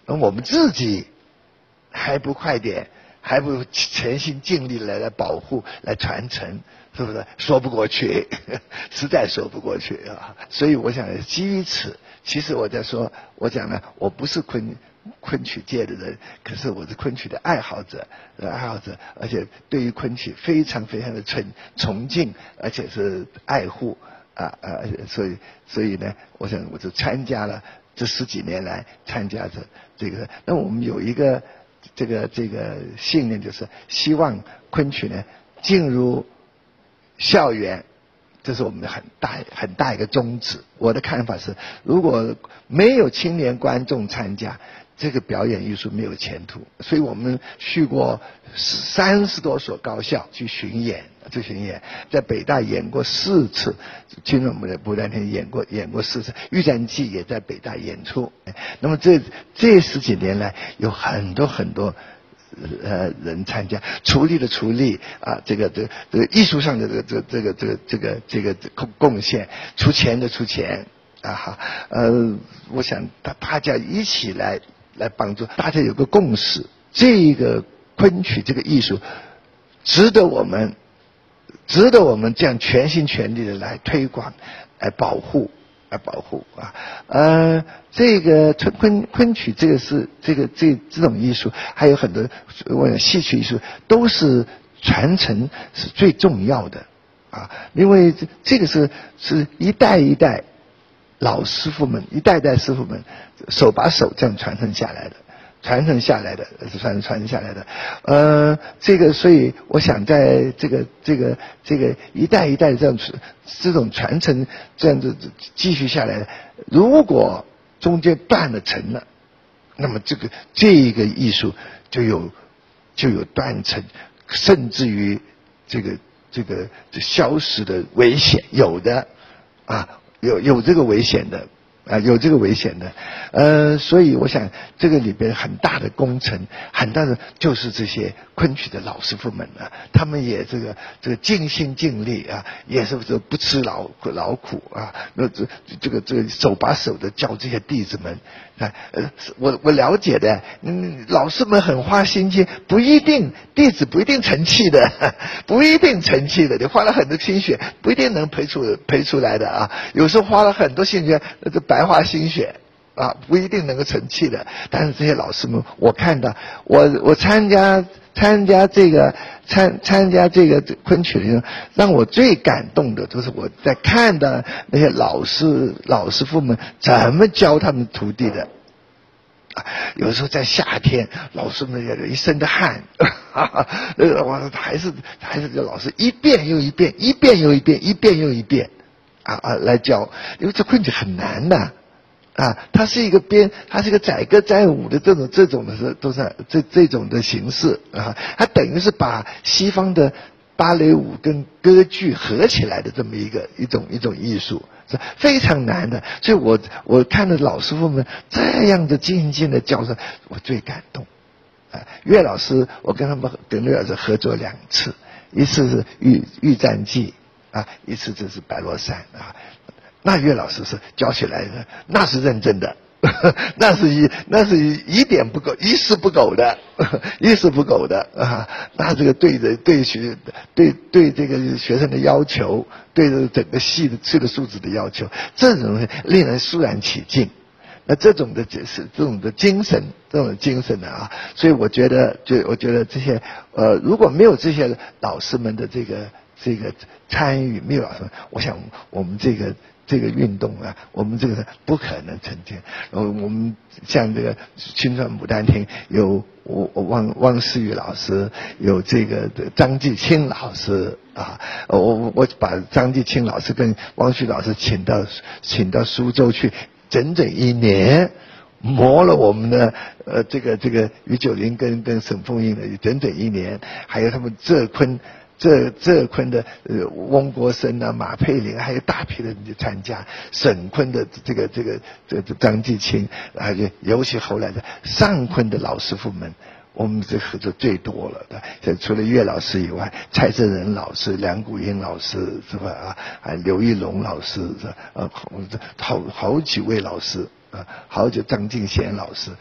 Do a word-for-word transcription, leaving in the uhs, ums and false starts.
那我们自己还不快点，还不全心尽力来来保护、来传承，是不是？说不过去，实在说不过去啊！所以我想，基于此，其实我在说，我讲呢，我不是昆昆曲界的人，可是我是昆曲的爱好者，爱好者，而且对于昆曲非常非常的崇崇敬，而且是爱护啊啊！所以所以呢，我想我就参加了这十几年来参加着这个。那我们有一个这个这个信念，就是希望昆曲呢进入校园，这是我们的很大很大一个宗旨。我的看法是，如果没有青年观众参加，这个表演艺术没有前途。所以我们去过三十多所高校去巡演，去巡演，在北大演过四次，青春牡丹亭演过演过四次，玉簪记也在北大演出。那么这这十几年来，有很多很多呃，人参加，出力的出力啊，这个这个这个艺术上的这个这个这个这个这个这个贡贡献，出钱的出钱啊哈，呃，我想大大家一起来来帮助，大家有个共识，这个昆曲这个艺术值得我们值得我们这样全心全力的来推广，来保护。来保护啊，呃，这个昆昆昆曲这个是这个这这种艺术，还有很多我想戏曲艺术都是传承是最重要的啊，因为这这个是是一代一代老师傅们一代代师傅们手把手这样传承下来的。传承下来的，是传传承下来的，呃，这个，所以我想在这个这个这个一代一代这样这种传承这样子继续下来的，如果中间断了层了，那么这个这个艺术就有就有断层，甚至于这个这个消失的危险，有的啊，有有这个危险的。啊，有这个危险的，呃，所以我想这个里边很大的工程，很大的就是这些昆曲的老师傅们啊，他们也这个这个尽心尽力啊，也是不吃劳劳苦啊，那这这个这个手把手的教这些弟子们啊，呃，我我了解的，嗯，老师们很花心机，不一定弟子不一定成器的，不一定成器的，你花了很多心血，不一定能培出培出来的啊，有时候花了很多心血，这白花心血啊，不一定能够成器的。但是这些老师们，我看到，我我参加参加这个参参加这个昆曲的时候，让我最感动的，就是我在看到那些老师老师傅们怎么教他们徒弟的。啊，有时候在夏天，老师们有一身的汗，哈哈，我还是还是这老师一遍又一遍，一遍又一遍，一遍又一遍。啊啊，来教，因为这昆曲很难的，啊，它是一个编，它是一个载歌载舞的这种这种的是都是这这种的形式啊，它等于是把西方的芭蕾舞跟歌剧合起来的这么一个一种一种艺术，是非常难的。所以我我看到老师傅们这样的静静的教授，我最感动。啊，岳老师，我跟他们跟岳老师合作两次，一次是玉玉簪记。啊，一次就是白罗山啊，那岳老师是教起来的，那是认真的，那是一那是一点不苟，一丝不苟的，一丝不苟的啊。那这个对着对学对对这个学生的要求，对着整个戏的戏的素质的要求，这种东西令人肃然起敬。那这种的是这种的精神，这种精神的啊，所以我觉得，就我觉得这些呃，如果没有这些老师们的这个。这个参与没有老师，我想我们这个这个运动啊，我们这个不可能成功。然后我们像这个青春牡丹亭有我我汪汪世玉老师，有这个张继青老师啊，我我把张继青老师跟汪旭老师请到请到苏州去，整整一年。磨了我们的呃这个这个于九龄跟跟沈凤英的整整一年，还有他们浙昆。这浙昆的呃翁国生啊、马佩玲，还有大批的人去参加，沈昆的这个这个这个张继青，还有尤其后来的上昆的老师傅们，我们这合作最多了的。除了岳老师以外，蔡振仁老师、梁谷英老师是吧？啊，还刘一龙老师是吧？啊，好好好几位老师啊，好久张敬贤老师。